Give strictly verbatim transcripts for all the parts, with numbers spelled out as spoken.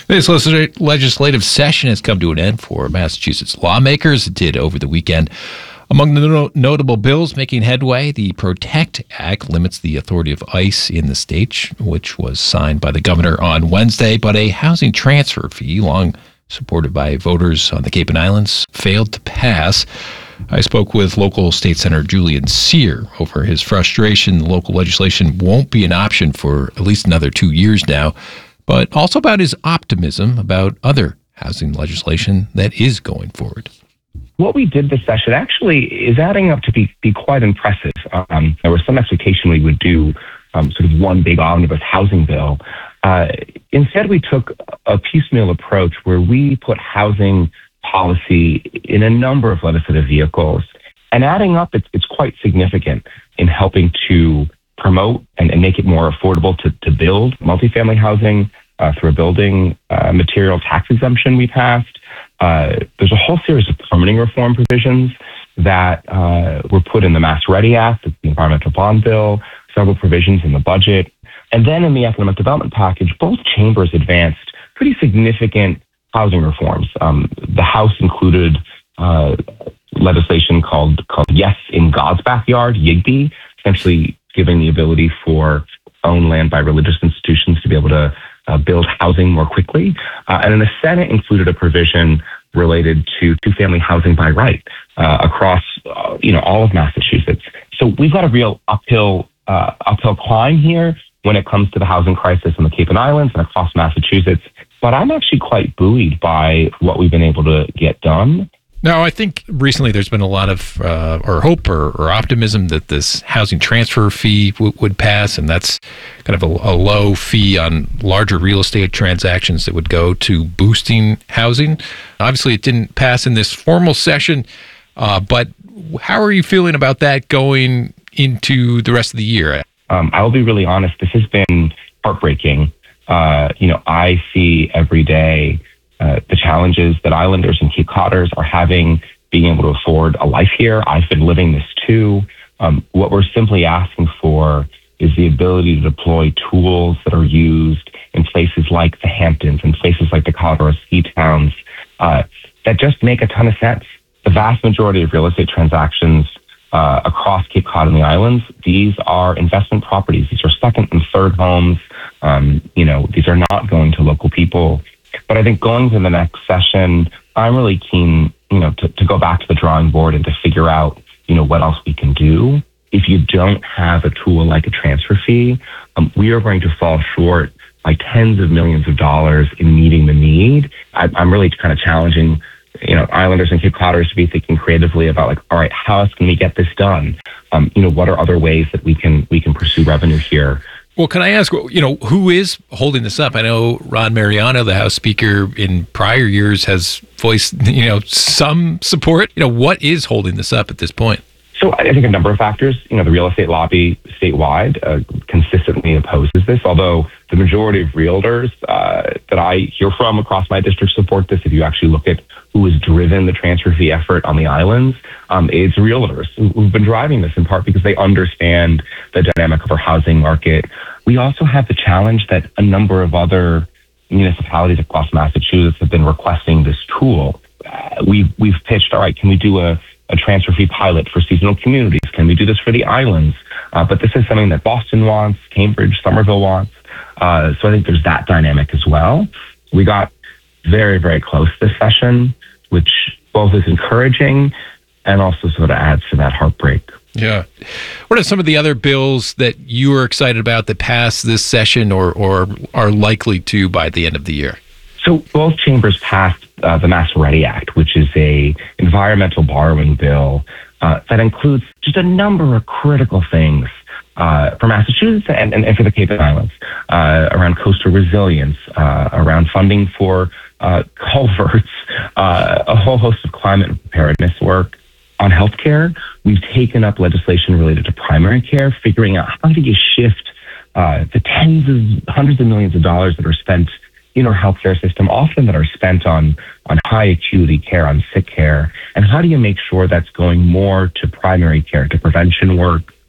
This legislative session has come to an end for Massachusetts lawmakers. It did over the weekend. Among the no- notable bills making headway, the PROTECT Act limits the authority of ICE in the state, which was signed by the governor on Wednesday, but a housing transfer fee, long supported by voters on the Cape and Islands, failed to pass. I spoke with local state senator Julian Cyr over his frustration. The local legislation won't be an option for at least another two years now, but also about his optimism about other housing legislation that is going forward. What we did this session actually is adding up to be, be quite impressive. Um, there was some expectation we would do um, sort of one big omnibus housing bill. Uh, instead, we took a piecemeal approach where we put housing policy in a number of legislative vehicles. And adding up, it's, it's quite significant in helping to promote and, and make it more affordable to, to build multifamily housing uh, through a building uh, material tax exemption we passed. Uh, there's a whole series of permitting reform provisions that uh, were put in the Mass Ready Act, the Environmental Bond Bill, several provisions in the budget. And then in the Economic Development Package, both chambers advanced pretty significant housing reforms. Um, the House included uh, legislation called, called Yes in God's Backyard, YIGBY, essentially giving the ability for owned land by religious institutions to be able to uh, build housing more quickly. Uh, and then the Senate included a provision related to two-family housing by right uh, across uh, you know all of Massachusetts. So we've got a real uphill uh, uphill climb here when it comes to the housing crisis on the Cape and Islands and across Massachusetts. But I'm actually quite buoyed by what we've been able to get done. Now, I think recently there's been a lot of uh, or hope or, or optimism that this housing transfer fee w- would pass, and that's kind of a, a low fee on larger real estate transactions that would go to boosting housing. Obviously, it didn't pass in this formal session, uh, but how are you feeling about that going into the rest of the year? Um, I'll be really honest. This has been heartbreaking. Uh, you know, I see every day uh, the challenges that Islanders and Cape Codders are having being able to afford a life here. I've been living this too. Um, what we're simply asking for is the ability to deploy tools that are used in places like the Hamptons and places like the Colorado ski towns uh, that just make a ton of sense. The vast majority of real estate transactions uh, across Cape Cod and the islands, these are investment properties. These are second and third homes. Um, you know, these are not going to local people. But I think going to the next session, I'm really keen, you know, to, to go back to the drawing board and to figure out, you know, what else we can do. If you don't have a tool like a transfer fee, um, we are going to fall short by tens of millions of dollars in meeting the need. I, I'm really kind of challenging, you know, Islanders and Cape Codders to be thinking creatively about like, all right, how else can we get this done? Um, you know, what are other ways that we can we can pursue revenue here? Well, can I ask, you know, who is holding this up? I know Ron Mariano, the House Speaker, in prior years has voiced, you know, some support. You know, what is holding this up at this point? So I think a number of factors. You know, the real estate lobby statewide uh, consistently opposes this, although the majority of realtors uh, that I hear from across my district support this. If you actually look at who has driven the transfer fee effort on the islands, um, it's realtors who, who've been driving this in part because they understand the dynamic of our housing market. We also have the challenge that a number of other municipalities across Massachusetts have been requesting this tool. Uh, we've, we've pitched, all right, can we do a, a transfer fee pilot for seasonal communities? Can we do this for the islands? Uh, but this is something that Boston wants, Cambridge, Somerville wants. Uh, so I think there's that dynamic as well. We got very, very close this session, which both is encouraging and also sort of adds to that heartbreak. Yeah. What are some of the other bills that you are excited about that pass this session or, or are likely to by the end of the year? So both chambers passed uh, the Mass Ready Act, which is a environmental borrowing bill uh, that includes just a number of critical things uh, for Massachusetts and, and, and for the Cape and Islands, uh, around coastal resilience, uh, around funding for uh, culverts, uh, a whole host of climate preparedness work. On healthcare, we've taken up legislation related to primary care, figuring out how do you shift uh, the tens of hundreds of millions of dollars that are spent in our healthcare system, often that are spent on, on high acuity care, on sick care, and how do you make sure that's going more to primary care, to prevention work?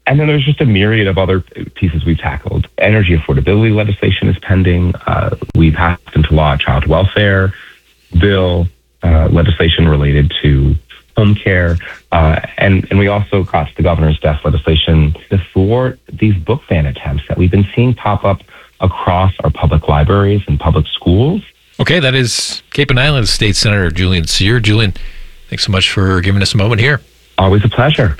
And then there's just a myriad of other pieces we've tackled. Energy affordability legislation is pending. Uh, we passed into law a child welfare bill, uh, legislation related to home care, uh, and, and we also got to the governor's desk legislation to thwart these book ban attempts that we've been seeing pop up across our public libraries and public schools. Okay, that is Cape and Island State Senator Julian Cyr. Julian, thanks so much for giving us a moment here. Always a pleasure.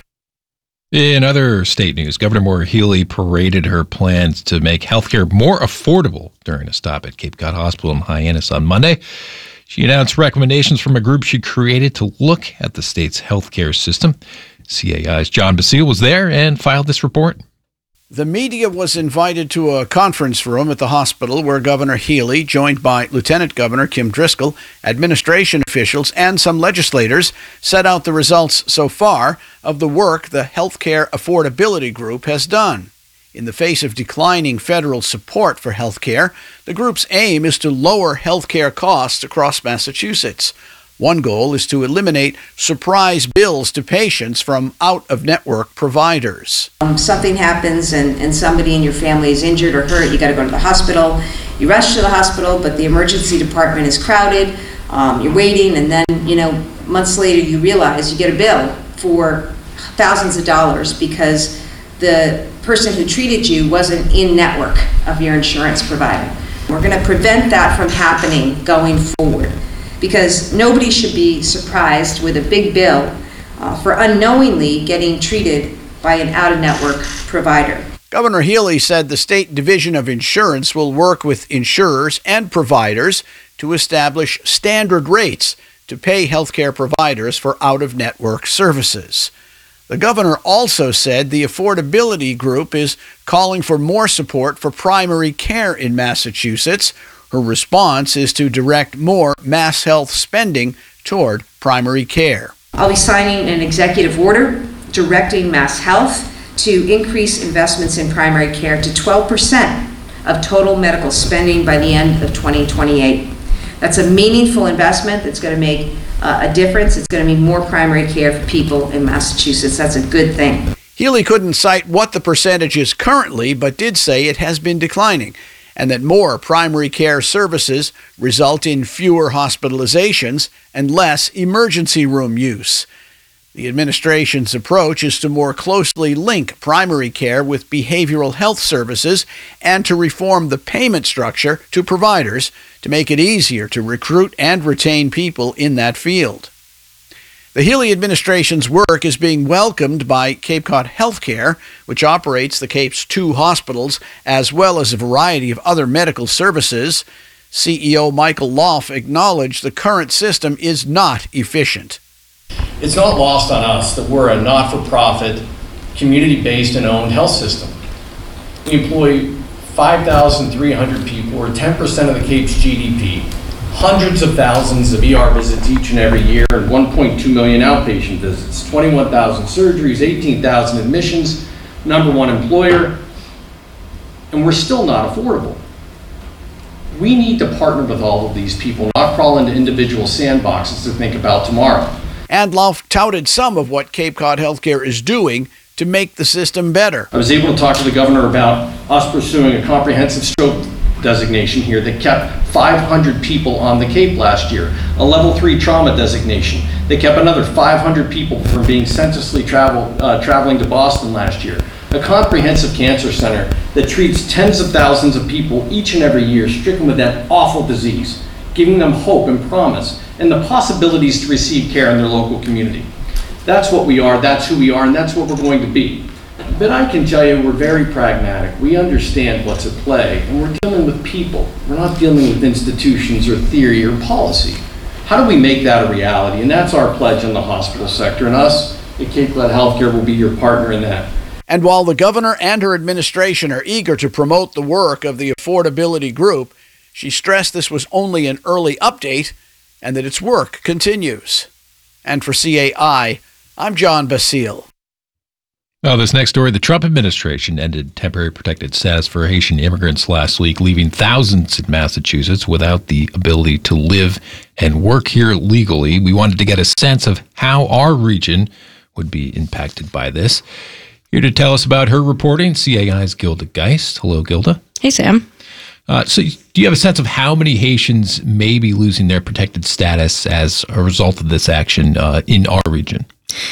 In other state news, Governor Maura Healey paraded her plans to make healthcare more affordable during a stop at Cape Cod Hospital in Hyannis on Monday. She announced recommendations from a group she created to look at the state's healthcare system. C A I's John Basile was there and filed this report. The media was invited to a conference room at the hospital where Governor Healey, joined by Lieutenant Governor Kim Driscoll, administration officials, and some legislators, set out the results so far of the work the Healthcare Affordability Group has done. In the face of declining federal support for healthcare, the group's aim is to lower healthcare costs across Massachusetts. One goal is to eliminate surprise bills to patients from out-of-network providers. Um, something happens and, and somebody in your family is injured or hurt, you got to go to the hospital. You rush to the hospital, but the emergency department is crowded. Um, you're waiting, and then, you know, months later you realize you get a bill for thousands of dollars because the person who treated you wasn't in network of your insurance provider. We're going to prevent that from happening going forward, because nobody should be surprised with a big bill uh, for unknowingly getting treated by an out-of-network provider. Governor Healey said the State Division of Insurance will work with insurers and providers to establish standard rates to pay healthcare providers for out-of-network services. The governor also said the Affordability Group is calling for more support for primary care in Massachusetts. Her response is to direct more Mass Health spending toward primary care. I'll be signing an executive order directing Mass Health to increase investments in primary care to twelve percent of total medical spending by the end of twenty twenty-eight. That's a meaningful investment that's going to make uh, a difference. It's going to mean more primary care for people in Massachusetts. That's a good thing. Healey couldn't cite what the percentage is currently, but did say it has been declining, and that more primary care services result in fewer hospitalizations and less emergency room use. The administration's approach is to more closely link primary care with behavioral health services and to reform the payment structure to providers to make it easier to recruit and retain people in that field. The Healey administration's work is being welcomed by Cape Cod Healthcare, which operates the Cape's two hospitals, as well as a variety of other medical services. C E O Michael Loff acknowledged the current system is not efficient. It's not lost on us that we're a not-for-profit, community-based and owned health system. We employ five thousand three hundred people, or ten percent of the Cape's G D P, hundreds of thousands of E R visits each and every year, and one point two million outpatient visits, twenty-one thousand surgeries, eighteen thousand admissions, number one employer, and we're still not affordable. We need to partner with all of these people, not crawl into individual sandboxes to think about tomorrow. And Loff touted some of what Cape Cod Healthcare is doing to make the system better. I was able to talk to the governor about us pursuing a comprehensive stroke designation here that kept five hundred people on the Cape last year, a level three trauma designation. They kept another five hundred people from being senselessly travel, uh, traveling to Boston last year. A comprehensive cancer center that treats tens of thousands of people each and every year stricken with that awful disease, giving them hope and promise and the possibilities to receive care in their local community. That's what we are, that's who we are, and that's what we're going to be. But I can tell you we're very pragmatic. We understand what's at play, and we're dealing with people. We're not dealing with institutions or theory or policy. How do we make that a reality? And that's our pledge in the hospital sector, and us at Cape Cod Healthcare will be your partner in that. And while the governor and her administration are eager to promote the work of the Affordability Group, she stressed this was only an early update and that its work continues. And for C A I, I'm John Basile. Well, this next story, the Trump administration ended temporary protected status for Haitian immigrants last week, leaving thousands in Massachusetts without the ability to live and work here legally. We wanted to get a sense of how our region would be impacted by this. Here to tell us about her reporting, C A I's Gilda Geist. Hello, Gilda. Hey, Sam. Uh, so do you have a sense of how many Haitians may be losing their protected status as a result of this action uh, in our region?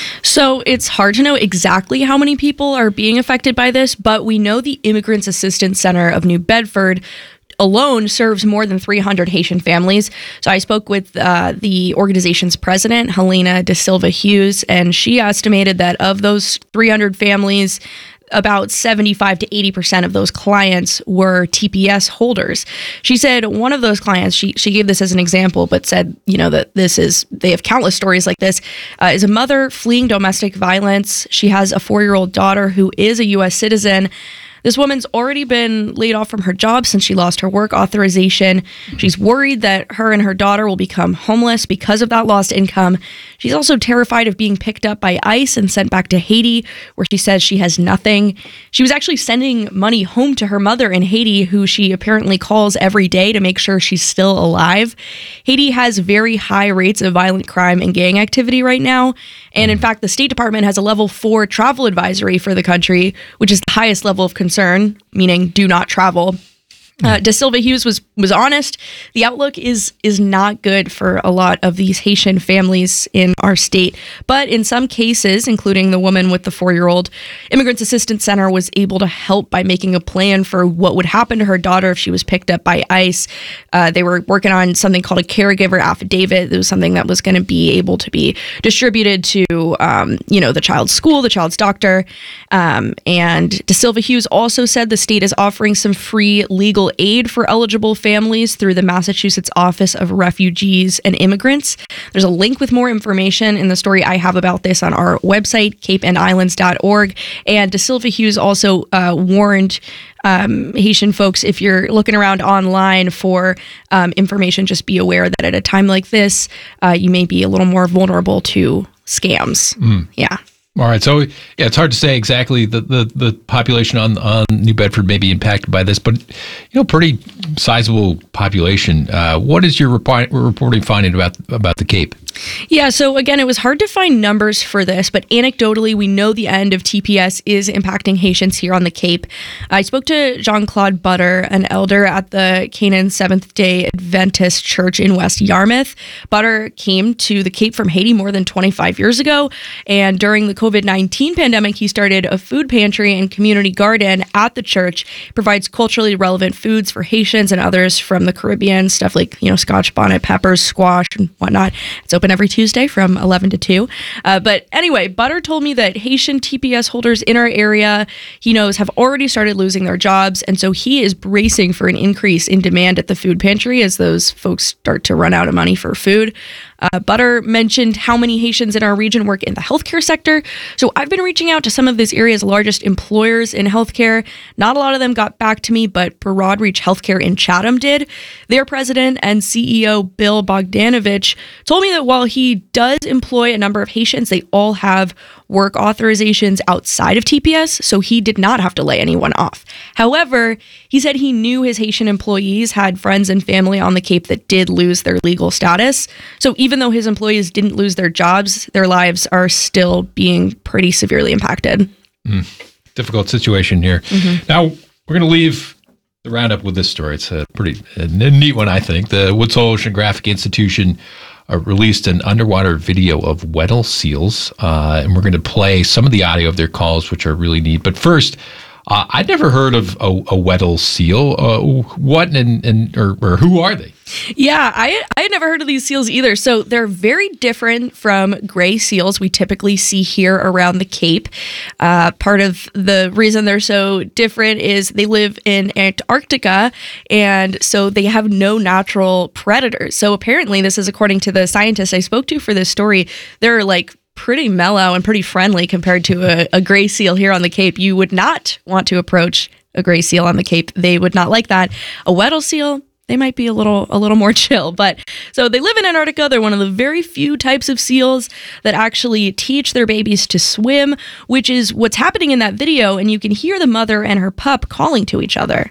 So it's hard to know exactly how many people are being affected by this, but we know the Immigrants Assistance Center of New Bedford alone serves more than three hundred Haitian families. So I spoke with uh, the organization's president, Helena Da Silva Hughes, and she estimated that of those three hundred families, about seventy-five to eighty percent of those clients were T P S holders. She said one of those clients, she she gave this as an example, but said, you know, that this is, they have countless stories like this, uh, is a mother fleeing domestic violence. She has a four-year-old daughter who is a U S citizen. This woman's already been laid off from her job since she lost her work authorization. She's worried that her and her daughter will become homeless because of that lost income. She's also terrified of being picked up by ICE and sent back to Haiti, where she says she has nothing. She was actually sending money home to her mother in Haiti, who she apparently calls every day to make sure she's still alive. Haiti has very high rates of violent crime and gang activity right now. And in fact, the State Department has a level four travel advisory for the country, which is the highest level of concern, meaning do not travel. Uh, Da Silva Hughes was was honest. The outlook is is not good for a lot of these Haitian families in our state. But in some cases, including the woman with the four-year-old, Immigrants Assistance Center was able to help by making a plan for what would happen to her daughter if she was picked up by ICE. Uh, they were working on something called a caregiver affidavit. It was something that was going to be able to be distributed to, um, you know, the child's school, the child's doctor. Um, and Da Silva Hughes also said the state is offering some free legal aid for eligible families through the Massachusetts Office of Refugees and Immigrants. There's a link with more information in the story I have about this on our website, cape and islands dot org. And Da Silva Hughes also uh, warned um, Haitian folks, if you're looking around online for um, information, just be aware that at a time like this, uh, you may be a little more vulnerable to scams. Mm. Yeah. All right, so yeah, it's hard to say exactly the, the, the population on, on New Bedford may be impacted by this, but you know, pretty sizable population. Uh, what is your report, reporting finding about about the Cape? Yeah, so again, it was hard to find numbers for this, but anecdotally, we know the end of T P S is impacting Haitians here on the Cape. I spoke to Jean-Claude Butter, an elder at the Canaan Seventh-day Adventist Church in West Yarmouth. Butter came to the Cape from Haiti more than twenty-five years ago, and during the COVID nineteen pandemic, he started a food pantry and community garden at the church. It provides culturally relevant foods for Haitians and others from the Caribbean, stuff like, you know, Scotch bonnet peppers, squash, and whatnot. It's open every Tuesday from eleven to two. Uh, but anyway, Butter told me that Haitian T P S holders in our area, he knows, have already started losing their jobs. And so he is bracing for an increase in demand at the food pantry as those folks start to run out of money for food. Uh, Butter mentioned how many Haitians in our region work in the healthcare sector. So I've been reaching out to some of this area's largest employers in healthcare. Not a lot of them got back to me, but Broadreach Healthcare in Chatham did. Their president and C E O, Bill Bogdanovich, told me that while he does employ a number of Haitians, they all have work authorizations outside of T P S, so he did not have to lay anyone off. However, he said he knew his Haitian employees had friends and family on the Cape that did lose their legal status. So even though his employees didn't lose their jobs, their lives are still being pretty severely impacted. Mm. Difficult situation here. Mm-hmm. Now, we're going to leave the roundup with this story. It's a pretty a neat one, I think. The Woods Hole Oceanographic Institution Uh, released an underwater video of Weddell seals, uh, and we're going to play some of the audio of their calls, which are really neat. But first, uh, I'd never heard of a, a Weddell seal. Uh, what and, and or, or who are they? Yeah, I I had never heard of these seals either. So they're very different from gray seals we typically see here around the Cape. Uh, part of the reason they're so different is they live in Antarctica, and so they have no natural predators. So apparently, this is according to the scientists I spoke to for this story, they're like pretty mellow and pretty friendly compared to a, a gray seal here on the Cape. You would not want to approach a gray seal on the Cape. They would not like that. A Weddell seal, they might be a little a little more chill. But so they live in Antarctica. They're one of the very few types of seals that actually teach their babies to swim, which is what's happening in that video. And you can hear the mother and her pup calling to each other.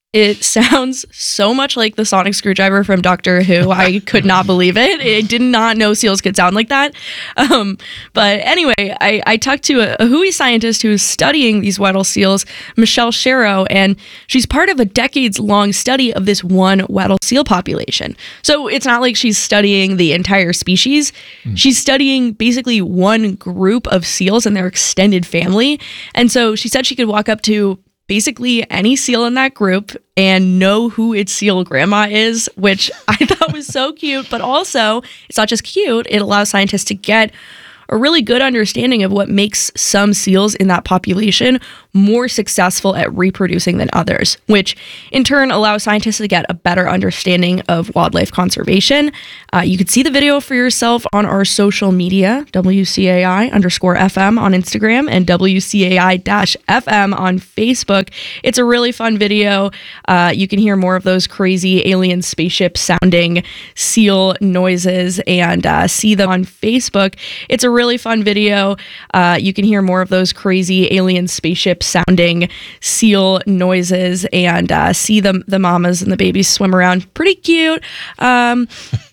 It sounds so much like the sonic screwdriver from Doctor Who. I could not believe it. I did not know seals could sound like that. Um, but anyway, I, I talked to a, a W H O scientist who's studying these Weddell seals, Michelle Sharrow, and she's part of a decades-long study of this one Weddell seal population. So it's not like she's studying the entire species. Mm. She's studying basically one group of seals and their extended family. And so she said she could walk up to basically any seal in that group and know who its seal grandma is, which I thought was so cute. But also, it's not just cute, it allows scientists to get a really good understanding of what makes some seals in that population more successful at reproducing than others, which in turn allows scientists to get a better understanding of wildlife conservation. Uh, you could see the video for yourself on our social media, W C A I underscore F M on Instagram and W C A I dash F M on Facebook. It's a really fun video. Uh, you can hear more of those crazy alien spaceship sounding seal noises and uh, see them on Facebook. It's a really fun video. Uh, you can hear more of those crazy alien spaceship sounding seal noises and uh, see the, the mamas and the babies swim around. Pretty cute. Um,